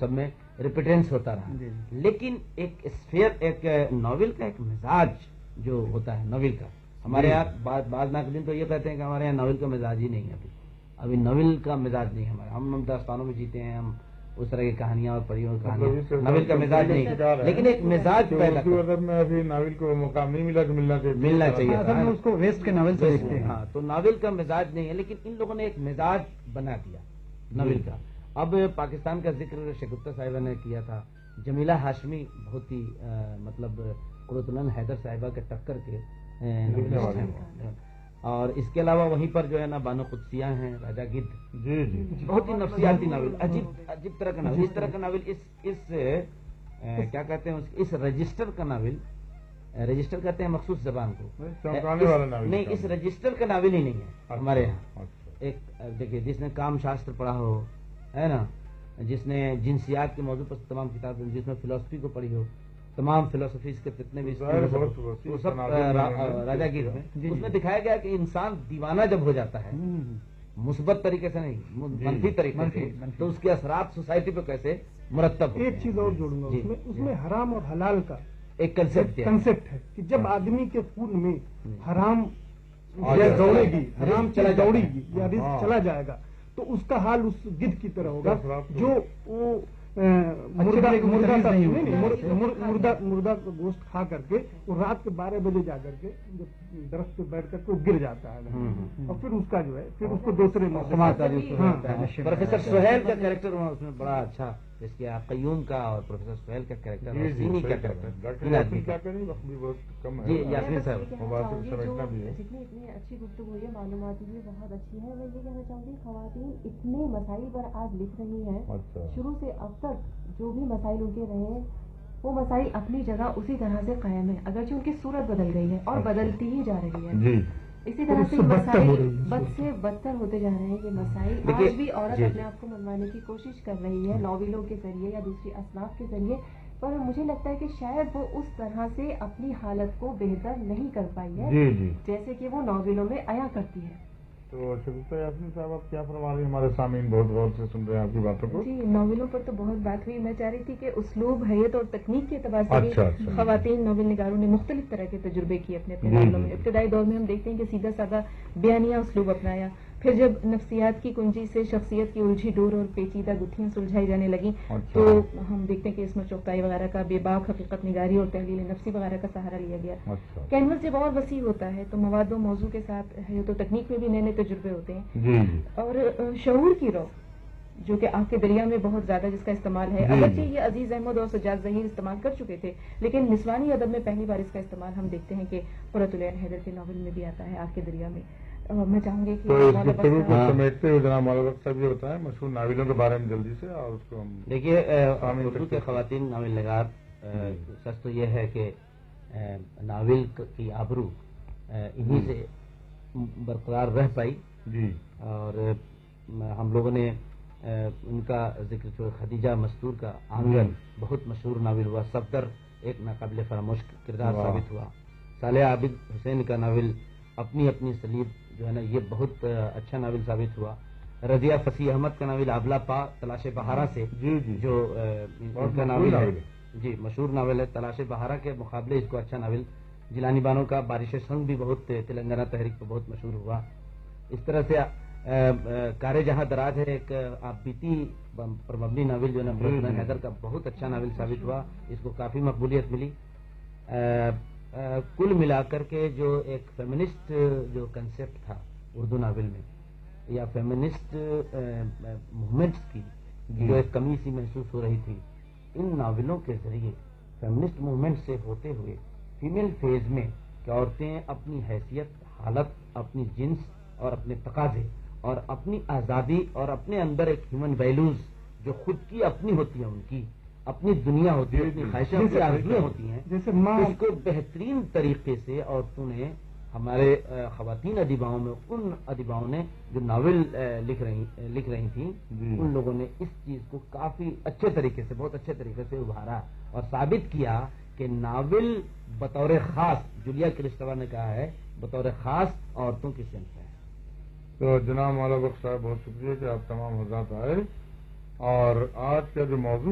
سب میں ریپیٹنس ہوتا رہا، لیکن ایک ایک ناول کا ایک مزاج جو ہوتا ہے ناول کا، ہمارے یہاں بعض ناقدین تو یہ کہتے ہیں کہ ہمارے یہاں ناول کا مزاج ہی نہیں ہے، ابھی ناول کا مزاج نہیں ہے ہمارا، ہم داستانوں میں جیتے ہیں، ہم اس طرح کی کہانیاں اور پریوں کی کہانیاں، ناول کا مزاج نہیں ہے، لیکن ایک مزاج پیدا میں ابھی ناول کو موقع نہیں ملا کہ ملنا چاہیے، اس کو ویسٹ کے ناول سے دیکھتے ہیں۔ ہاں، تو ناول کا مزاج نہیں ہے، لیکن ان لوگوں نے ایک مزاج بنا دیا ناول کا۔ اب پاکستان کا ذکر شگفتہ صاحبہ نے کیا تھا، جمیلہ ہاشمی بہت ہی مطلب قرۃ العین حیدر صاحبہ کے ٹکر کے ناولسٹ ہیں، اور اس کے علاوہ وہیں پر جو ہے نا بانو قدسیہ ہیں، راجا گدھ، بہت ہی نفسیاتی ناول، عجیب طرح کا ناول، اس طرح کا ناول اس کیا کہتے ہیں اس رجسٹر کا ناول، رجسٹر کہتے ہیں مخصوص زبان کو، نہیں اس رجسٹر کا ناول ہی نہیں ہے ہمارے یہاں۔ ایک دیکھیے جس نے کام شاستر پڑھا ہو، ہے نا، جس نے جنسیات کے موضوع پر تمام کتاب، جس نے فلسفی کو پڑھی ہو، تمام فلسفیز کے جتنے بھی وہ سب راجا گیر میں اس میں دکھایا گیا کہ انسان دیوانہ جب ہو جاتا ہے، مثبت طریقے سے نہیں منفی طریقے سے، تو اس کے اثرات سوسائٹی پہ کیسے مرتب۔ ایک چیز اور جوڑوں گا، اس میں حرام اور حلال کا ایک کنسپٹ ہے کہ جب آدمی کے خون میں حرام دوڑے گی، حرام چلا دوڑے گی یا رزق چلا جائے گا، تو اس کا حال اس گدھ کی طرح ہوگا جو وہ مردہ کا گوشت کھا کر کے وہ رات کے 12 بجے جا کر کے درخت پہ بیٹھ کر کے وہ گر جاتا ہے، اور پھر اس کا جو ہے پھر اس کو دوسرے پروفیسر سہیل کا کیریکٹر اس میں بڑا اچھا، اس کے قیوم کا اور پروفیسر سہیل کا کیریکٹر، سینی کا کیریکٹر، جی یاسمین صاحب جتنی اتنی اچھی گفتگو ہوئی ہے، معلومات بھی بہت اچھی ہے۔ میں یہ کہنا چاہوں گی خواتین اتنے مسائل پر آج لکھ رہی ہیں، شروع سے اب تک جو بھی مسائل ان کے رہے ہیں وہ مسائل اپنی جگہ اسی طرح سے قائم ہے، اگرچہ ان کی صورت بدل گئی ہے اور بدلتی ہی جا رہی ہے، اسی طرح سے مسائل بد سے بدتر ہوتے جا رہے ہیں۔ یہ مسائل آج بھی عورت اپنے آپ کو منوانے کی کوشش کر رہی ہے ناولوں کے ذریعے یا دوسری اصناف کے ذریعے، پر مجھے لگتا ہے کہ شاید وہ اس طرح سے اپنی حالت کو بہتر نہیں کر پائی ہے جیسے کہ وہ ناولوں میں آیا کرتی ہے۔ تو شگفتہ یاسمین صاحب آپ کیا فرما رہے ہیں؟ ہمارے سامعین بہت غور سے سن رہے ہیں آپ کی باتوں کو۔ جی ناولوں پر تو بہت بات ہوئی، میں چاہ رہی تھی کہ اسلوب، حیت اور تکنیک کے اعتبار سے خواتین ناول نگاروں نے مختلف طرح کے تجربے کیے اپنے ناولوں میں۔ ابتدائی دور میں ہم دیکھتے ہیں کہ سیدھا سادہ بیانیہ اسلوب اپنایا، پھر جب نفسیات کی کنجی سے شخصیت کی الجھی ڈور اور پیچیدہ گتھیاں سلجھائی جانے لگیں تو ہم دیکھتے ہیں کہ اس میں چوکتائی وغیرہ کا، بے باک حقیقت نگاری اور تحلیل نفسی وغیرہ کا سہارا لیا گیا۔ کینوس جب اور وسیع ہوتا ہے تو مواد و موضوع کے ساتھ حیت و تکنیک میں بھی نئے نئے تجربے ہوتے ہیں، اور شعور کی رو جو کہ آنکھ کے دریا میں بہت زیادہ جس کا استعمال ہے، اگرچہ یہ عزیز احمد اور سجاد ظہیر استعمال کر چکے تھے، لیکن نسوانی ادب میں پہلی بار اس کا استعمال ہم دیکھتے ہیں کہ قرۃ العین حیدر کے ناول میں بھی آتا ہے، آنکھ کے دریا میں۔ میں چاہوں گی کہ سمیٹتے ہوئے جناب مولانا بخش صاحب یہ بتائیں مشہور ناولوں کے بارے میں جلدی سے، اور اس کو ہم دیکھیے اردو کے خواتین ناول نگار، سچ تو یہ ہے کہ ناول کی آبرو انہی سے برقرار رہ پائی، اور ہم لوگوں نے ان کا ذکر جو خدیجہ مستور کا آنگن بہت مشہور ناول ہوا، صفدر ایک ناقابل فراموش کردار ثابت ہوا، صالح عابد حسین کا ناول اپنی اپنی سلیب جو ہے نا یہ بہت اچھا ناول ثابت ہوا، رضیہ فصیح احمد کا ناول آبلا پا تلاش بہارا سے جو ان کا ناول ہے، جی مشہور ناول ہے، تلاش بہارا کے مقابلے اس کو اچھا ناول، جیلانی بانو کا بارش سنگ بھی بہت تلنگانہ تحریک پہ بہت مشہور ہوا۔ اس طرح سے کار جہاں دراز ہے ایک آپ بیتی پر مبنی ناول جو ہے حیدر کا بہت اچھا ناول ثابت ہوا، اس کو کافی مقبولیت ملی۔ کل ملا کر کے جو ایک فیمنسٹ جو کنسپٹ تھا اردو ناول میں، یا فیمنسٹ موومنٹس کی جو ایک کمی سی محسوس ہو رہی تھی، ان ناولوں کے ذریعے فیمنسٹ موومنٹ سے ہوتے ہوئے فیمیل فیز میں کہ عورتیں اپنی حیثیت، حالت، اپنی جنس اور اپنے تقاضے اور اپنی آزادی اور اپنے اندر ایک ہیومن ویلیوز جو خود کی اپنی ہوتی ہیں، ان کی اپنی دنیا ہوتی ہے، اپنی خواہشیں، اپنی آرزویں ہوتی ہیں، اس کو بہترین طریقے سے عورتوں نے، ہمارے خواتین ادیباؤں میں، ان ادیباؤں نے جو ناول لکھ رہی تھیں، ان لوگوں نے اس چیز کو کافی اچھے طریقے سے، بہت اچھے طریقے سے ابھارا اور ثابت کیا کہ ناول بطور خاص، جولیا کرسٹوفر نے کہا ہے، بطور خاص عورتوں کی صنف ہے۔ تو جناب مولانا بخش صاحب بہت شکریہ کہ آپ تمام حضرات آئے، اور آج کا جو موضوع